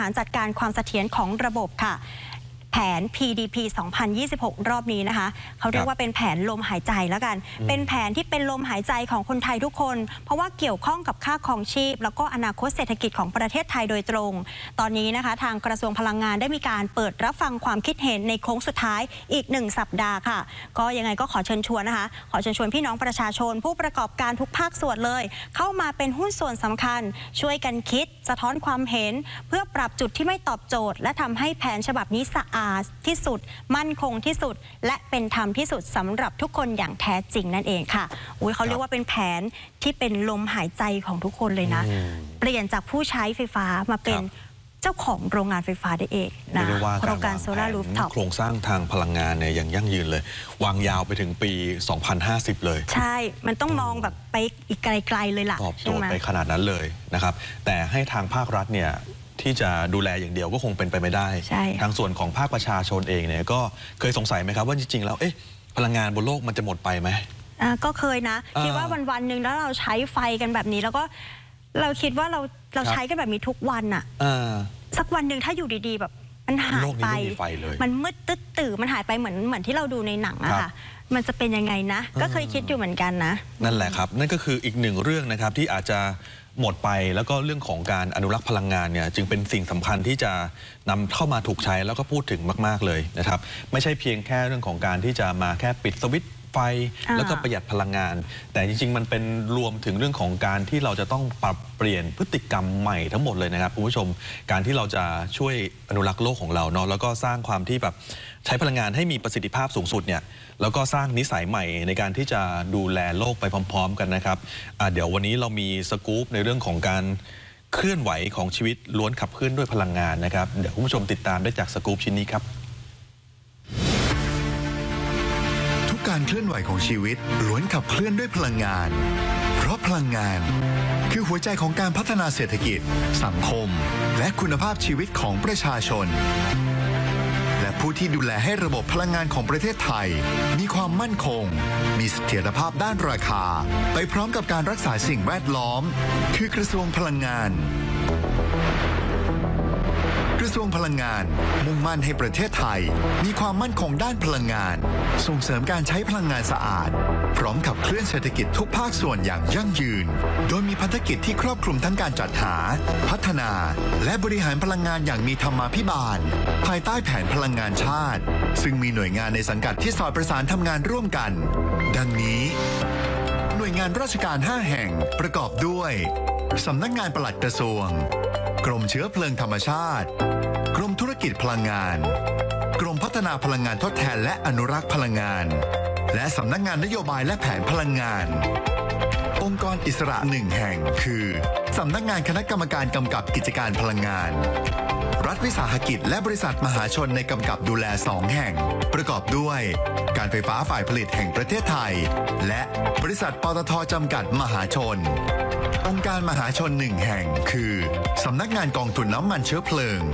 ารจัดการความเสถียรของระบบค่ะแผน PDP 2026 รอบนี้นะคะเขาเรียกว่าเป็นแผนลมหายใจแล้วกันเป็นแผนที่เป็นลมหายใจของคนไทยทุกคนเพราะว่าเกี่ยวข้องกับค่าครองชีพแล้วก็อนาคตเศรษฐกิจของประเทศไทยโดยตรงตอนนี้นะคะทางกระทรวงพลังงานได้มีการเปิดรับฟังความคิดเห็นในโค้งสุดท้ายอีก1 สัปดาห์ค่ะก็ยังไงก็ขอเชิญชวนนะคะขอเชิญชวนพี่น้องประชาชนผู้ประกอบการทุกภาคส่วนเลยเข้ามาเป็นหุ้นส่วนสำคัญช่วยกันคิดสะท้อนความเห็นเพื่อปรับจุดที่ไม่ตอบโจทย์และทำให้แผนฉบับนี้สะอาดที่สุดมั่นคงที่สุดและเป็นธรรมที่สุดสำหรับทุกคนอย่างแท้จริงนั่นเองค่ะเขาเรียกว่าเป็นแผนที่เป็นลมหายใจของทุกคนเลยนะเปลี่ยนจากผู้ใช้ไฟฟ้ามาเป็นเจ้าของโรงงานไฟฟ้าได้เองนะโครงการโซลารูฟท็อปโครงสร้างทางพลังงานเนี่ยยังยั่งยืนเลยวางยาวไปถึงปี 2050 เลยใช่มันต้องมองแบบไปอีกไกลๆเลยล่ะตอบโจทย์ไปขนาดนั้นเลยนะครับแต่ให้ทางภาครัฐเนี่ยที่จะดูแลอย่างเดียวก็คงเป็นไปไม่ได้ทางส่วนของภาคประชาชนเองเนี่ยก็เคยสงสัยไหมครับว่าจริงๆแล้วพลังงานบนโลกมันจะหมดไปไหมก็เคยนะคิดว่าวันๆหนึ่งแล้วเราใช้ไฟกันแบบนี้แล้วก็เราคิดว่าเราใช้กันแบบนี้ทุกวันอะสักวันหนึ่งถ้าอยู่ดีๆแบบมันหายไปมันมืดตึ๊ดตื่นมันหายไปเหมือนที่เราดูในหนังอะค่ะมันจะเป็นยังไงนะก็เคยคิดอยู่เหมือนกันนะนั่นแหละครับนั่นก็คืออีกหนึ่งเรื่องนะครับที่อาจจะหมดไปแล้วก็เรื่องของการอนุรักษ์พลังงานเนี่ยจึงเป็นสิ่งสำคัญที่จะนำเข้ามาถูกใช้แล้วก็พูดถึงมากๆเลยนะครับไม่ใช่เพียงแค่เรื่องของการที่จะมาแค่ปิดสวิตช์ไฟแล้วก็ประหยัดพลังงานแต่จริงๆมันเป็นรวมถึงเรื่องของการที่เราจะต้องปรับเปลี่ยนพฤติกรรมใหม่ทั้งหมดเลยนะครับคุณผู้ชมการที่เราจะช่วยอนุรักษ์โลกของเราเนาะแล้วก็สร้างความที่แบบใช้พลังงานให้มีประสิทธิภาพสูงสุดเนี่ยแล้วก็สร้างนิสัยใหม่ในการที่จะดูแลโลกไปพร้อมๆกันนะครับเดี๋ยววันนี้เรามีสกู๊ปในเรื่องของการเคลื่อนไหวของชีวิตล้วนขับเคลื่อนด้วยพลังงานนะครับเดี๋ยวคุณผู้ชมติดตามได้จากสกู๊ปชิ้นนี้ครับทุกการเคลื่อนไหวของชีวิตล้วนขับเคลื่อนด้วยพลังงานเพราะพลังงานคือหัวใจของการพัฒนาเศรษฐกิจสังคมและคุณภาพชีวิตของประชาชนและผู้ที่ดูแลให้ระบบพลังงานของประเทศไทยมีความมั่นคงมีเสถียรภาพด้านราคาไปพร้อมกับการรักษาสิ่งแวดล้อมคือกระทรวงพลังงานกระทรวงพลังงานมุ่งมั่นให้ประเทศไทยมีความมั่นคงด้านพลังงานส่งเสริมการใช้พลังงานสะอาดพร้อมขับเคลื่อนเศรษฐกิจทุกภาคส่วนอย่างยั่งยืนโดยมีพันธกิจที่ครอบคลุมทั้งการจัดหาพัฒนาและบริหารพลังงานอย่างมีธรรมาภิบาลภายใต้แผนพลังงานชาติซึ่งมีหน่วยงานในสังกัดที่สอดประสานทำงานร่วมกันดังนี้หน่วยงานราชการ5แห่งประกอบด้วยสำนักงานปลัดกระทรวงกรมเชื้อเพลิงธรรมชาติกรมธุรกิจพลังงานกรมพัฒนาพลังงานทดแทนและอนุรักษ์พลังงานและสำนักงานนโยบายและแผนพลังงานองค์กรอิสระ1แห่งคือสำนักงานคณะกรรมการกำกับกิจการพลังงานรัฐวิสาหกิจและบริษัทมหาชนในกำกับดูแล2แห่งประกอบด้วยการไฟฟ้าฝ่ายผลิตแห่งประเทศไทยและบริษัทปตท.จำกัดมหาชนองค์การมหาชน1แห่งคือสำนักงานกองทุนน้ำมันเชื้อเพลิง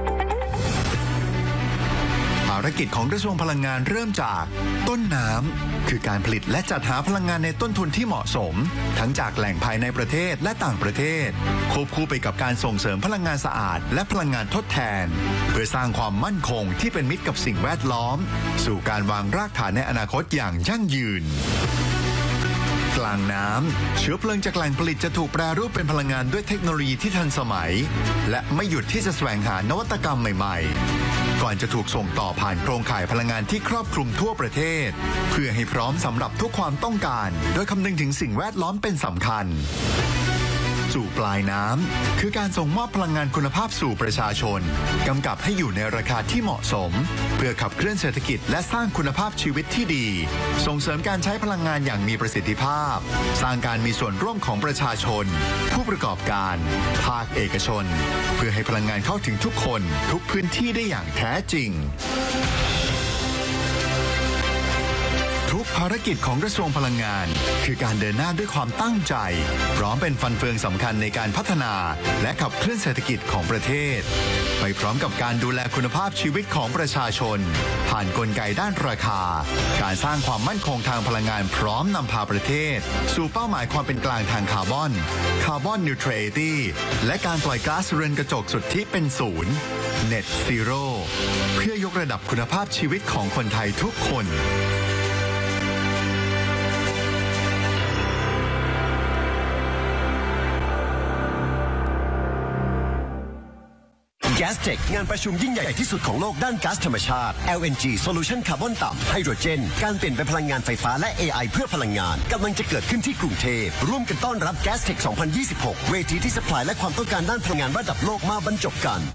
ภารกิจของกระทรวงพลังงานเริ่มจากต้นน้ำคือการผลิตและจัดหาพลังงานในต้นทุนที่เหมาะสมทั้งจากแหล่งภายในประเทศและต่างประเทศควบคู่ไปกับการส่งเสริมพลังงานสะอาดและพลังงานทดแทนเพื่อสร้างความมั่นคงที่เป็นมิตรกับสิ่งแวดล้อมสู่การวางรากฐานในอนาคตอย่างยั่งยืนกลางน้ำเชื้อเพลิงจากแหล่งผลิตจะถูกแปรรูปเป็นพลังงานด้วยเทคโนโลยีที่ทันสมัยและไม่หยุดที่จะแสวงหานวัตกรรมใหม่ๆก่อนจะถูกส่งต่อผ่านโครงข่ายพลังงานที่ครอบคลุมทั่วประเทศเพื่อให้พร้อมสำหรับทุกความต้องการโดยคำนึงถึงสิ่งแวดล้อมเป็นสำคัญสู่ปลายน้ำคือการส่งมอบพลังงานคุณภาพสู่ประชาชนกำกับให้อยู่ในราคาที่เหมาะสมเพื่อขับเคลื่อนเศรษฐกิจและสร้างคุณภาพชีวิตที่ดีส่งเสริมการใช้พลังงานอย่างมีประสิทธิภาพสร้างการมีส่วนร่วมของประชาชนผู้ประกอบการภาคเอกชนเพื่อให้พลังงานเข้าถึงทุกคนทุกพื้นที่ได้อย่างแท้จริงทุกภารกิจของกระทรวงพลังงานคือการเดินหน้าด้วยความตั้งใจพร้อมเป็นฟันเฟืองสำคัญในการพัฒนาและขับเคลื่อนเศรษฐกิจของประเทศไปพร้อมกับการดูแลคุณภาพชีวิตของประชาชนผ่านกลไกด้านราคาการสร้างความมั่นคงทางพลังงานพร้อมนำพาประเทศสู่เป้าหมายความเป็นกลางทางคาร์บอนนิวทรัลิตี้และการปล่อยก๊าซเรือนกระจกสุทธิเป็นศูนย์ Net Zero เพื่อยกระดับคุณภาพชีวิตของคนไทยทุกคน Gastech งานประชุมยิ่งใหญ่ที่สุดของโลกด้านก๊าซธรรมชาติ LNG Solution คาร์บอนต่ำไฮโดรเจนการเปลี่ยนเป็นพลังงานไฟฟ้าและ AI เพื่อพลังงานกำลังจะเกิดขึ้นที่กรุงเทพร่วมกันต้อนรับ Gastech 2026 เวทีที่ซัพพลายและความต้องการด้านพลังงานระดับโลกมาบรรจบกัน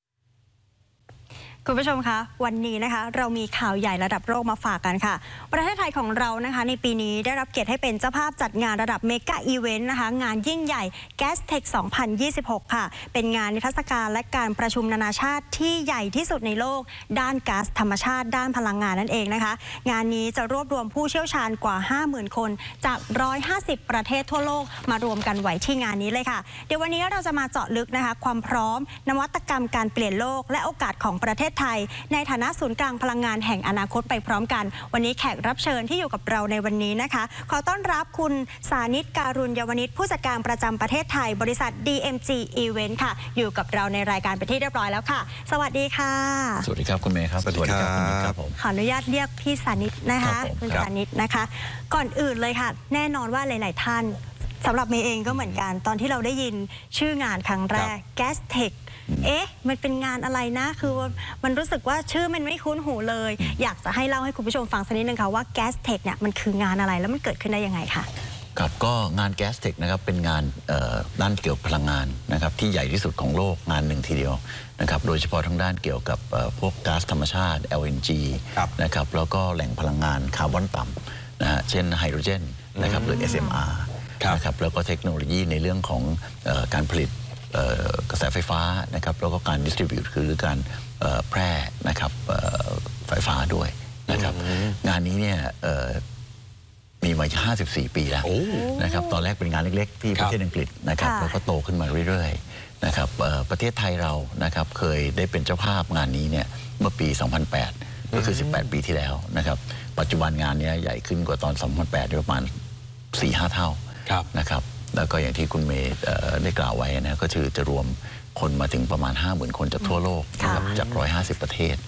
คุณผู้ชมคะวันนี้นะคะเรามีข่าวใหญ่ระดับโลกมาฝากกันค่ะประเทศไทยของเรานะคะในปีนี้ได้รับเกียรติให้เป็นเจ้าภาพจัดงานระดับเมกะอีเวนต์นะคะงานยิ่งใหญ่ Gastech 2026 ค่ะเป็นงานนิทรรศการและการประชุมนานาชาติที่ใหญ่ที่สุดในโลกด้านก๊าซธรรมชาติด้านพลังงานนั่นเองนะคะงานนี้จะรวบรวมผู้เชี่ยวชาญกว่า 50,000 คนจาก150ประเทศทั่วโลกมารวมกันไว้ที่งานนี้เลยค่ะเดี๋ยววันนี้เราจะมาเจาะลึกนะคะความพร้อมนวัตกรรมการเปลี่ยนโลกและโอกาสของประเทศไทยในฐานะศูนย์กลางพลังงานแห่งอนาคตไปพร้อมกันวันนี้แขกรับเชิญที่อยู่กับเราในวันนี้นะคะขอต้อนรับคุณสานิตการุณยวนิชผู้จัดการประจำประเทศไทยบริษัท DMG Event ค่ะอยู่กับเราในรายการเป็นที่เรียบร้อยแล้วค่ะสวัสดีค่ะสวัสดีครับคุณเมย์ครับสวัสดีครับคุณนิดครับผมขออนุญาตเรียกพี่สานิตนะคะคุณสานิตนะคะก่อนอื่นเลยค่ะแน่นอนว่าหลายๆท่านสำหรับเมย์เองก็เหมือนกันตอนที่เราได้ยินชื่องานครั้งแรก Gastechมันเป็นงานอะไรนะคือมันรู้สึกว่าชื่อมันไม่คุ้นหูเลยอยากจะให้เล่าให้คุณผู้ชมฟังสักนิดนึงค่ะว่า Gastech เนี่ยมันคืองานอะไรแล้วมันเกิดขึ้นได้ยังไงคะครับก็งาน Gastech นะครับเป็นงานด้านเกี่ยวกับพลังงานนะครับที่ใหญ่ที่สุดของโลกงานหนึ่งทีเดียวนะครับโดยเฉพาะทั้งด้านเกี่ยวกับพวกก๊าซธรรมชาติ LNG นะครับแล้วก็แหล่งพลังงานคาร์บอนต่ำนะฮะเช่นไฮโดรเจนนะครับหรือ SMR นะครับแล้วก็เทคโนโลยีในเรื่องของการผลิตกระแสไฟฟ้านะครับแล้วก็การดิสทริบิวต์คือการแพร่นะครับไฟฟ้าด้วยนะครับงานนี้เนี่ยมีมา54 ปีแล้วนะครับตอนแรกเป็นงานเล็กๆที่ประเทศอังกฤษนะครับแล้วก็โตขึ้นมาเรื่อยๆนะครับประเทศไทยเรานะครับเคยได้เป็นเจ้าภาพงานนี้เนี่ยเมื่อปี 2008 ก็คือ 18 ปีที่แล้วนะครับปัจจุบันงานนี้ใหญ่ขึ้นกว่าตอน 2008 ประมาณ 4-5 เท่านะครับแล้วก็อย่างที่คุณเมย์ได้กล่าวไว้นะก็คือจะรวมคนมาถึงประมาณ 50,000 คนจากทั่วโลกนะครับจาก150ประเทศ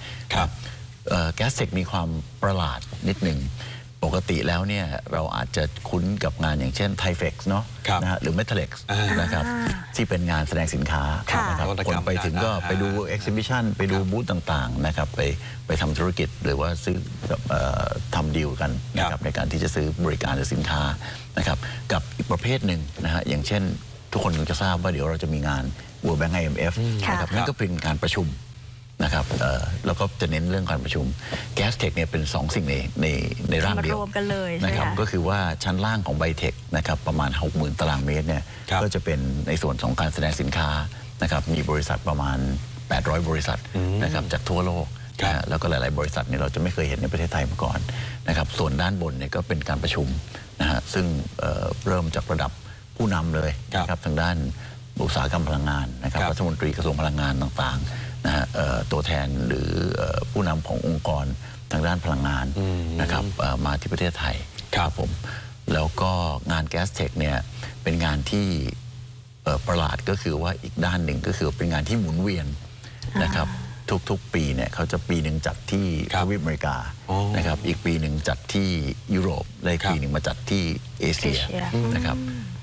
Gastechมีความประหลาดนิดหนึ่งปกติแล้วเนี่ยเราอาจจะคุ้นกับงานอย่างเช่น Tyfex เนาะนะฮะหรือ Metalex นะครับที่เป็นงานแสดงสินค้านะครับคนไปถึงก็ไปดู Exhibition ไปดูบูธต่างๆนะครับไปทำธุรกิจหรือว่าซื้อทำดีลกันนะครับในการที่จะซื้อบริการหรือสินค้านะครับกับอีกประเภทหนึ่งนะฮะอย่างเช่นทุกคนคงจะทราบว่าเดี๋ยวเราจะมีงาน World Bank IMF นะครับนั่นก็เป็นการประชุมนะครับแล้วก็จะเน้นเรื่องการประชุม Gastech เนี่ยเป็น2สิ่งในร่างเดียวรวมกันเลยนะครับก็คือว่าชั้นล่างของไบเทคนะครับประมาณ 60,000 ตารางเมตรเนี่ยก็จะเป็นในส่วนของการแสดงสินค้านะครับมีบริษัทประมาณ800บริษัทนะครับจากทั่วโลกนะแล้วก็หลายๆบริษัทเนี่ยเราจะไม่เคยเห็นในประเทศไทยมาก่อนนะครับส่วนด้านบนเนี่ยก็เป็นการประชุมนะฮะซึ่งเริ่มจากระดับผู้นำเลยนะครับทางด้านอุตสาหกรรมพลังงานนะครับรัฐมนตรีกระทรวงพลังงานต่างๆนะฮะตัวแทนหรือผู้นำขององค์กรทางด้านพลังงานนะครับมาที่ประเทศไทยครับผมแล้วก็งาน Gastech เนี่ยเป็นงานที่ประหลาดก็คือว่าอีกด้านหนึ่งก็คือเป็นงานที่หมุนเวียนนะครับทุกๆปีเนี่ยเขาจะปีหนึ่งจัดที่ทวีปอเมริกานะครับอีกปีหนึ่งจัดที่ยุโรปและอีกปีหนึ่งมาจัดที่เอเชียนะครับ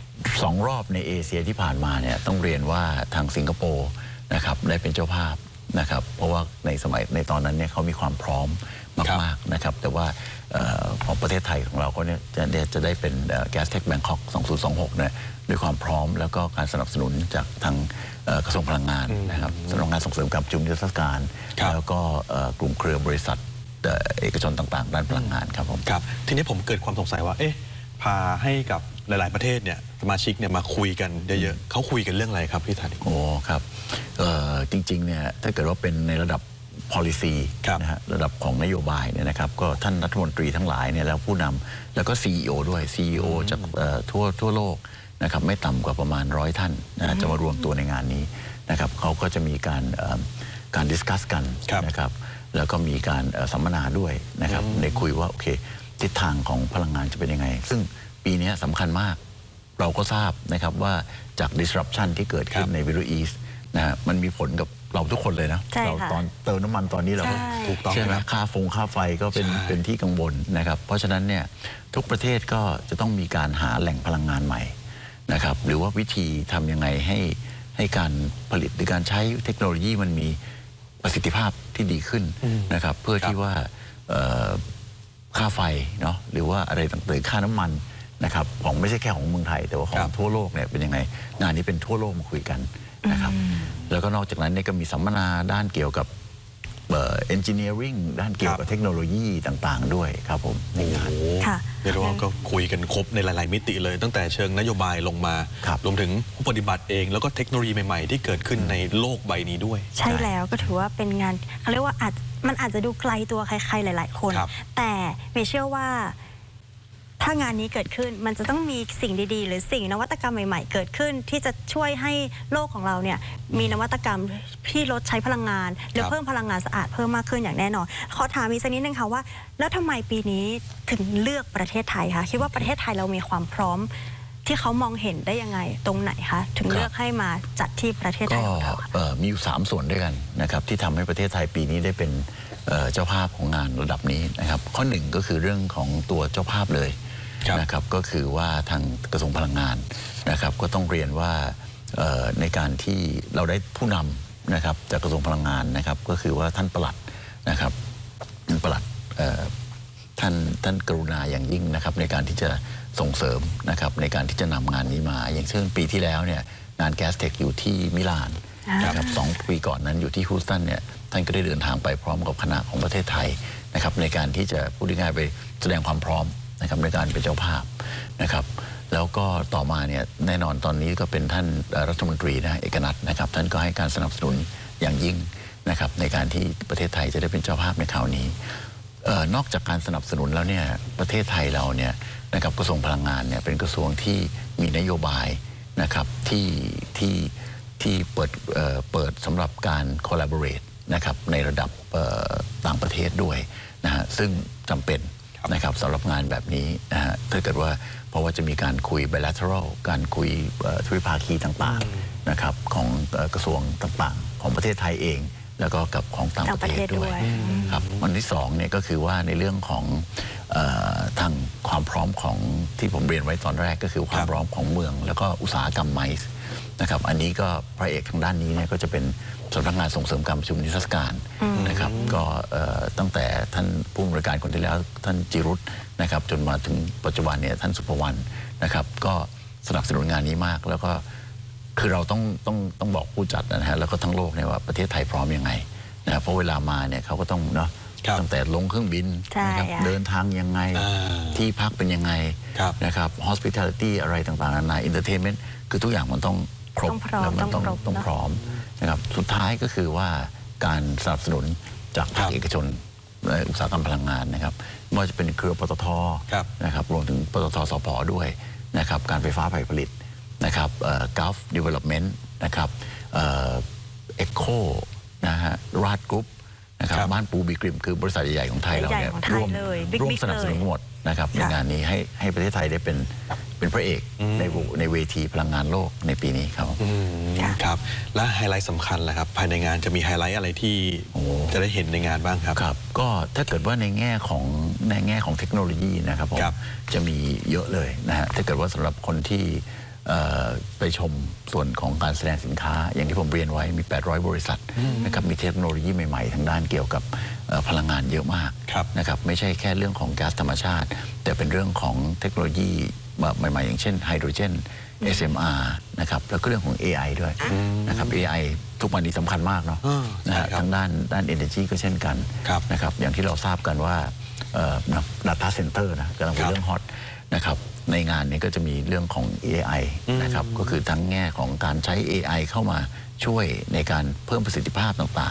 2 รอบในเอเชียที่ผ่านมาเนี่ยต้องเรียนว่าทางสิงคโปร์นะครับได้เป็นเจ้าภาพนะครับเพราะว่าในตอนนั้นเนี่ยเขามีความพร้อมมากๆนะครับแต่ว่าของประเทศไทยของเราก็เนี่ยจะได้เป็น Gastech Bangkok 2026เนี่ยด้วยความพร้อมแล้วก็การสนับสนุนจากทางกระทรวงพลังงานนะครับสำนักงานส่งเสริมการประชุมนิทรรศการแล้วก็กลุ่มเครือบริษัทเอกชนต่างๆด้านพลังงานครับผมครับทีนี้ผมเกิดความสงสัยว่าพาให้กับหลายๆประเทศเนี่ยสมาชิกเนี่ยมาคุยกันเยอะๆเขาคุยกันเรื่องอะไรครับพี่ธานิตโอ้ครับจริงๆเนี่ยถ้าเกิดว่าเป็นในระดับ policy นะฮะระดับของนโยบายเนี่ยนะครับก็ท่านรัฐมนตรีทั้งหลายเนี่ยแล้วผู้นำแล้วก็ CEO ด้วย CEO จากทั่วโลกนะครับไม่ต่ำกว่าประมาณ100 ท่านนะจะมารวมตัวในงานนี้นะครับเขาก็จะมีการดิสคัสกันนะครับแล้วก็มีการสัมมนาด้วยนะครับได้คุยว่าโอเคทิศทางของพลังงานจะเป็นยังไงซึ่งปีนี้สำคัญมากเราก็ทราบนะครับว่าจาก disruption ที่เกิดขึ้นใน Middle East นะฮะมันมีผลกับเราทุกคนเลยนะเราตอนเติมน้ำมันตอนนี้เราถูกต้องใช่ไหมค่าไฟก็เป็นที่กังวลนะครับเพราะฉะนั้นเนี่ยทุกประเทศก็จะต้องมีการหาแหล่งพลังงานใหม่นะครับหรือว่าวิธีทำยังไงให้การผลิตหรือการใช้เทคโนโลยีมันมีประสิทธิภาพที่ดีขึ้นนะครับเพื่อที่ว่าค่าไฟเนาะหรือว่าอะไรต่างๆค่าน้ำมันนะครับของไม่ใช่แค่ของเมืองไทยแต่ว่าของทั่วโลกเนี่ยเป็นยังไงงานนี้เป็นทั่วโลกมาคุยกันนะครับแล้วก็นอกจากนั้นเนี่ยก็มีสัมมนาด้านเกี่ยวกับengineering ด้านเกี่ยวกับเทคโนโลยีต่างๆด้วยครับผมในงานเรียกว่าก็คุยกันครบในหลายๆมิติเลยตั้งแต่เชิงนโยบายลงมารวมถึงผู้ปฏิบัติเองแล้วก็เทคโนโลยีใหม่ๆที่เกิดขึ้นในโลกใบนี้ด้วยใช่แล้วก็ถือว่าเป็นงานเขาเรียกว่ามันอาจจะดูไกลตัวใครๆหลายๆคนแต่เมย์เชื่อว่าถ้างานนี้เกิดขึ้นมันจะต้องมีสิ่งดีๆหรือสิ่งนวัตกรรมใหม่ๆเกิดขึ้นที่จะช่วยให้โลกของเราเนี่ยมีนวัตกรรมที่ลดใช้พลังงานหรือเพิ่มพลังงานสะอาดเพิ่มมากขึ้นอย่างแน่นอนขอถามอีกสักนิดนึงค่ะว่าแล้วทำไมปีนี้ถึงเลือกประเทศไทยคะคิดว่าประเทศไทยเรามีความพร้อมที่เขามองเห็นได้ยังไงตรงไหนคะถึงเลือกให้มาจัดที่ประเทศไทยของเราค่ะมีอยู่3 ส่วนด้วยกันนะครับที่ทำให้ประเทศไทยปีนี้ได้เป็นเจ้าภาพของงานระดับนี้นะครับข้อ1ก็คือเรื่องของตัวเจ้าภาพเลยนะครับก็คือว่าทางกระทรวงพลังงานนะครับก็ต้องเรียนว่าในการที่เราได้ผู้นำนะครับจากกระทรวงพลังงานนะครับก็คือว่าท่านปลัดนะครับปลัดท่านกรุณาอย่างยิ่งนะครับในการที่จะส่งเสริมนะครับในการที่จะนำงานนี้มาอย่างเช่นปีที่แล้วเนี่ยงาน Gastech อยู่ที่มิลานนะครับ2 ปีก่อนนั้นอยู่ที่ฮูสตันเนี่ยท่านก็ได้เดินทางไปพร้อมกับคณะของประเทศไทยนะครับในการที่จะพูดง่ายๆไปแสดงความพร้อมนะครับในการเป็นเจ้าภาพนะครับแล้วก็ต่อมาเนี่ยแน่นอนตอนนี้ก็เป็นท่านรัฐมนตรีนะเอกนัทนะครับท่านก็ให้การสนับสนุนอย่างยิ่งนะครับในการที่ประเทศไทยจะได้เป็นเจ้าภาพในคราวนี้นอกจากการสนับสนุนแล้วเนี่ยประเทศไทยเราเนี่ยนะครับกระทรวงพลังงานเนี่ยเป็นกระทรวงที่มีนโยบายนะครับที่เปิดสำหรับการ collaborate นะครับในระดับต่างประเทศด้วยนะฮะซึ่งจำเป็นนะครับสำหรับงานแบบนี้นะฮะถ้าเกิดว่าเพราะว่าจะมีการคุย bilateral การคุยทวิภาคีต่างๆนะครับของกระทรวงต่างๆของประเทศไทยเองแล้วก็กับของต่างประเทศด้วยครับอันที่2เนี่ยก็คือว่าในเรื่องของทางความพร้อมของที่ผมเรียนไว้ตอนแรกก็คือความพร้อมของเมืองแล้วก็อุตสาหกรรมไมซ์นะครับอันนี้ก็พระเอกทางด้านนี้เนี่ยก็จะเป็นสำนักงานส่งเสริมการประชุมนิทรรศการนะครับก็ตั้งแต่ท่านผู้บริการคนที่แล้วท่านจิรุตนะครับจนมาถึงปัจจุบันเนี่ยท่านสุภวรรณนะครับก็สนับสนุนงานนี้มากแล้วก็คือเราต้องบอกผู้จัดนะฮะแล้วก็ทั้งโลกเนี่ยว่าประเทศไทยพร้อมยังไงนะเพราะเวลามาเนี่ยเขาก็ต้องเนาะตั้งแต่ลงเครื่องบินนะครับเดินทางยังไงที่พักเป็นยังไงนะครับ hospitality อะไรต่างๆนานา entertainment คือทุกอย่างมันต้องครบแล้วมันต้องพร้อมนะครับสุดท้ายก็คือว่าการสนับสนุนจากภาคเอกชนในอุตสาหกรรมพลังงานนะครับไม่ว่าจะเป็นเครือปตท.นะครับรวมถึงปตท.สผ.ด้วยนะครับการไฟฟ้าฝ่ายผลิตนะครับGulf Development นะครับEcho นะฮะราชกรุ๊ปนะครับบ้านปูบีกริมคือบริษัทใหญ่ๆของไทยเราเนี่ยร่วมสนับสนุนหมดนะครับในงานนี้ให้ประเทศไทยได้เป็นพระเอกในเวทีพลังงานโลกในปีนี้ครับครับและไฮไลท์สำคัญแหละครับภายในงานจะมีไฮไลท์อะไรที่จะได้เห็นในงานบ้างครับครับก็ถ้าเกิดว่าในแง่ของเทคโนโลยีนะครับผมจะมีเยอะเลยนะฮะถ้าเกิดว่าสำหรับคนที่ไปชมส่วนของการแสดงสินค้าอย่างที่ผมเรียนไว้มี800บริษัทนะครับมีเทคโนโลยีใหม่ๆทางด้านเกี่ยวกับพลังงานเยอะมากนะครับไม่ใช่แค่เรื่องของก๊าซธรรมชาติแต่เป็นเรื่องของเทคโนโลยีใหม่ๆอย่างเช่นไฮโดรเจน SMR นะครับแล้วก็เรื่องของ AI ด้วยนะครับ AI ทุกวันนี้สำคัญมากเนาะนะฮะทางด้าน Energy ก็เช่นกันนะครับอย่างที่เราทราบกันว่า Data Center นะกำลังเป็นเรื่องฮอตนะครับในงานนี้ก็จะมีเรื่องของ AI นะครับก็คือทั้งแง่ของการใช้ AI เข้ามาช่วยในการเพิ่มประสิทธิภาพต่างๆ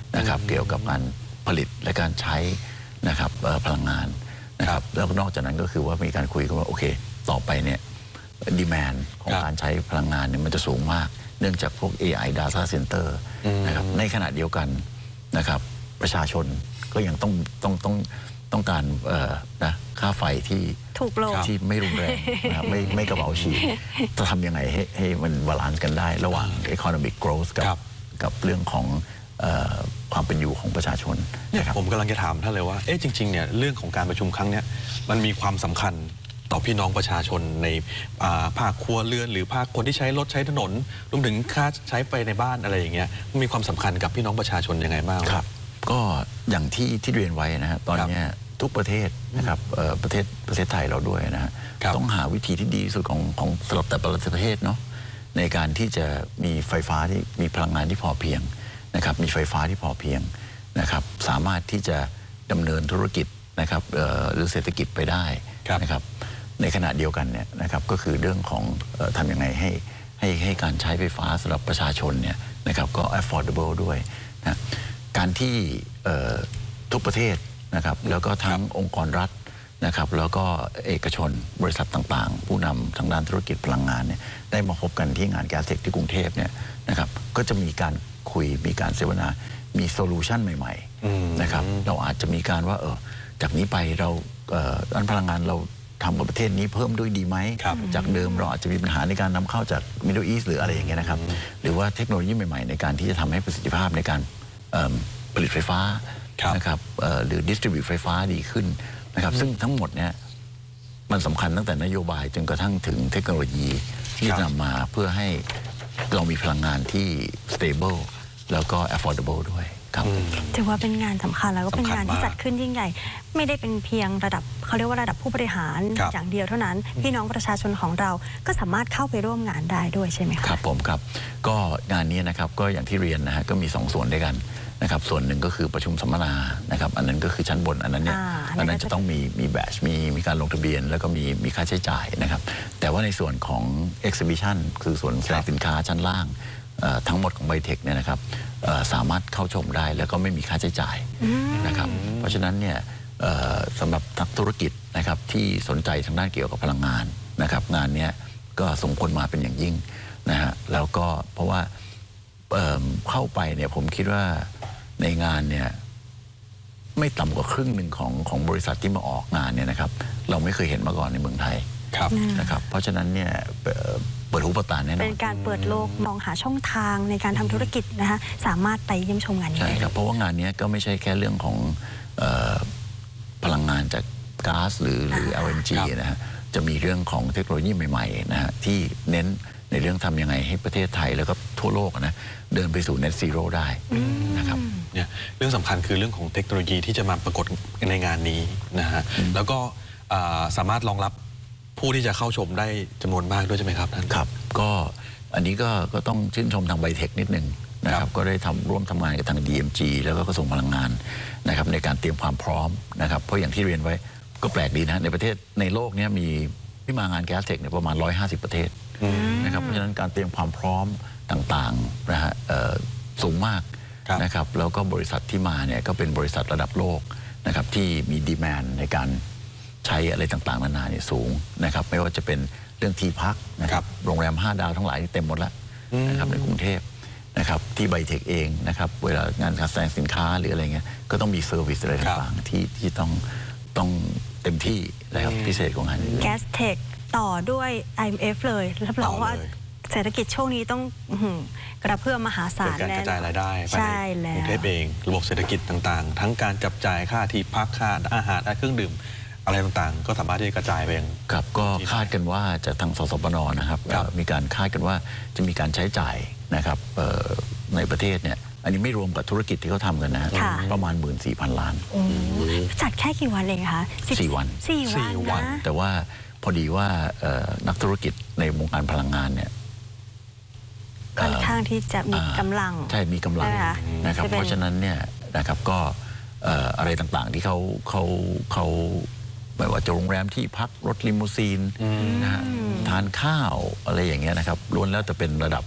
นะครับเกี่ยวกับการผลิตและการใช้นะครับพลังงานนะครับแล้วนอกจากนั้นก็คือว่ามีการคุยกันว่าโอเคต่อไปเนี่ยดีแมนของการใช้พลังงานเนี่ยมันจะสูงมากเนื่องจากพวก AI Data Center นะครับในขณะเดียวกันนะครับประชาชนก็ยังต้องการนะค่าไฟที่ถูกลงที่ไม่รุนแรงนะครับไม่กระเป๋าฉีกจะทำยังไงให้มันบาลานซ์กันได้ระหว่าง economic growth กับเรื่องของความเป็นอยู่ของประชาชนนะครับผมกำลังจะถามท่านเลยว่าจริงๆเนี่ยเรื่องของการประชุมครั้งนี้มันมีความสำคัญต่อพี่น้องประชาชนในภาคครัวเรือนหรือภาคคนที่ใช้รถใช้ถนนรวมถึงค่าใช้ไฟในบ้านอะไรอย่างเงี้ยมีความสำคัญกับพี่น้องประชาชนยังไงบ้างครับก็อย่างที่เรียนไว้นะฮะตอนนี้ทุกประเทศนะครับประเทศไทยเราด้วยนะฮะต้องหาวิธีที่ดีที่สุดของสำหรับแต่ละประเทศเนาะในการที่จะมีไฟฟ้าที่มีพลังงานที่พอเพียงนะครับมีไฟฟ้าที่พอเพียงนะครับสามารถที่จะดำเนินธุรกิจนะครับหรือเศรษฐกิจไปได้นะครับในขณะเดียวกันเนี่ยนะครับก็คือเรื่องของทำยังไงให้การใช้ไฟฟ้าสำหรับประชาชนเนี่ยนะครับก็ affordable ด้วยนะการที่ทุกประเทศนะครับแล้วก็ทั้งองค์กรรัฐนะครับแล้วก็เอกชนบริษัทต่างๆผู้นำทางด้านธุรกิจพลังงานเนี่ยได้มาพบกันที่งาน Gas Tech ที่กรุงเทพเนี่ยนะครับก็จะมีการคุยมีการเสวนามีโซลูชันใหม่ๆนะครับเราอาจจะมีการว่าจากนี้ไปเราด้านพลังงานเราทำกับประเทศนี้เพิ่มด้วยดีไหมจากเดิมเราอาจจะมีปัญหาในการนำเข้าจาก Middle East หรืออะไรอย่างเงี้ยนะครับหรือว่าเทคโนโลยีใหม่ๆในการที่จะทำให้ประสิทธิภาพในการผลิตไฟฟ้านะครับหรือดิสทริบิวต์ไฟฟ้าดีขึ้นนะครับซึ่งทั้งหมดเนี่ยมันสำคัญตั้งแต่นโยบายจนกระทั่งถึงเทคโนโลยีที่จะนำมาเพื่อให้เรามีพลังงานที่ stable แล้วก็ affordable ด้วยครับถือว่าเป็นงานสำคัญแล้วก็เป็นงานที่จัดขึ้นยิ่งใหญ่ไม่ได้เป็นเพียงระดับเขาเรียกว่าระดับผู้บริหารอย่างเดียวเท่านั้นพี่น้องประชาชนของเราก็สามารถเข้าไปร่วมงานได้ด้วยใช่ไหมคะครับผมครับก็งานนี้นะครับก็อย่างที่เรียนนะฮะก็มี2ส่วนด้วยกันนะครับส่วนหนึ่งก็คือประชุมสัมมนานะครับอันนั้นก็คือชั้นบนอันนั้นเนี่ยอันนั้นจะต้องมีแบตมีการลงทะเบียนแล้วก็มีค่าใช้จ่ายนะครับแต่ว่าในส่วนของ exhibition คือส่วนแสดงสินค้าชั้นล่างทั้งหมดของไบเทคเนี่ยนะครับสามารถเข้าชมได้แล้วก็ไม่มีค่าใช้จ่ายนะครับเพราะฉะนั้นเนี่ยสำหรับนักธุรกิจนะครับที่สนใจทางด้านเกี่ยวกับพลังงานนะครับงานนี้ก็สมควรมาเป็นอย่างยิ่งนะฮะแล้วก็เพราะว่าเข้าไปเนี่ยผมคิดว่าในงานเนี่ยไม่ต่ำกว่าครึ่งหนึ่งของบริษัทที่มาออกงานเนี่ยนะครับเราไม่เคยเห็นมาก่อนในเมืองไทยนะครับเพราะฉะนั้นเนี่ยเปิดหูเปิดตาแน่นอนเป็นการเปิดโลกมองหาช่องทางในการทำธุรกิจนะคะสามารถไปเยี่ยมชมงานนี้ใช่ครับเพราะว่างานนี้ก็ไม่ใช่แค่เรื่องของพลังงานจากก๊าซหรือ LNG นะฮะจะมีเรื่องของเทคโนโลยีใหม่ๆนะฮะที่เน้นในเรื่องทำยังไงให้ประเทศไทยแล้วก็ทั่วโลกนะเดินไปสู่ Net Zero ได้นะครับเนี่ยเรื่องสำคัญคือเรื่องของเทคโนโลยีที่จะมาปรากฏในงานนี้นะฮะแล้วก็สามารถรองรับผู้ที่จะเข้าชมได้จำนวนมากด้วยใช่ไหมครับท่านครับก็อันนี้ก็ต้องชื่นชมทางไบเทคนิดนึงนะครับก็ได้ร่วมทำงานกับทาง DMG แล้วก็กระทรวงพลังงานนะครับในการเตรียมความพร้อมนะครับเพราะอย่างที่เรียนไว้ก็แปลกดีนะในประเทศในโลกนี้มีที่มางาน Gas Tech เนี่ยประมาณ150ประเทศนะครับเพราะฉะนั้นการเตรียมความพร้อมต่างๆนะฮะสูงมากนะครับแล้วก็บริษัทที่มาเนี่ยก็เป็นบริษัทระดับโลกนะครับที่มีดีแมนในการใช้อะไรต่างๆนานาเนี่ยสูงนะครับไม่ว่าจะเป็นเรื่องที่พักนะครับโรงแรม5 ดาวทั้งหลายเต็มหมดแล้วนะครับในกรุงเทพนะครับที่ไบเทคเองนะครับเวลางานการแสดงสินค้าหรืออะไรเงี้ยก็ต้องมีเซอร์วิสอะไรต่างๆที่ต้องเต็มที่นะครับพิเศษของงานนี้ Gas Tech ต่อด้วย IMF เลยรับรองว่าเศรษฐกิจช่วงนี้ต้องกระเพื่อมมหาศาลแน่การกระจายรายได้ไปในกรุงเทพเองระบบเศรษฐกิจต่างๆทั้งการจับจ่ายค่าที่พักค่าอาหารเครื่องดื่มอะไรต่างๆก็สามารถที่จะกระจายไปยังครับก็คาดกันว่าจากทางสสปนนะครับมีการคาดกันว่าจะมีการใช้จ่ายนะครับในประเทศเนี่ยอันนี้ไม่รวมกับธุรกิจที่เขาทำกันนะประมาณ 14,000 ล้านจัดแค่กี่วันเองคะ 4 วัน 4 วันแต่ว่าพอดีว่านักธุรกิจในวงการพลังงานเนี่ยค่อนข้างที่จะมีกำลังใช่มีกำลังนะครับเพราะฉะนั้นเนี่ยนะครับก็อะไรต่างๆที่เขาไม่ว่าจะโรงแรมที่พักรถลิมูซีนนะฮะทานข้าวอะไรอย่างเงี้ยนะครับล้วนแล้วแต่เป็นระดับ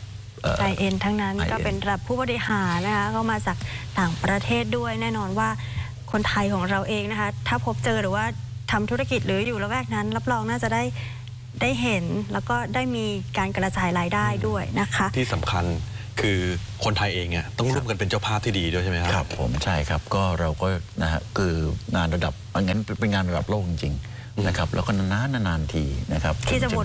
ไฮเอ็นทั้งนั้น high end ก็เป็นระดับผู้บริหารนะคะก็มาจากต่างประเทศด้วยแน่นอนว่าคนไทยของเราเองนะคะถ้าพบเจอหรือว่าทำธุรกิจหรืออยู่ละแวกนั้นรับรองน่าจะได้เห็นแล้วก็ได้มีการกระจายรายได้ด้วยนะคะที่สำคัญคือคนไทยเองเนี่ยต้องร่วมกันเป็นเจ้าภาพที่ดีด้วยใช่ไหมครับครับผมใช่ครับก็เราก็นะฮะคืองานระดับงั้นเป็นงานระดับโลกจริงๆนะครับแล้วก็นานๆทีนะครับที่จะวน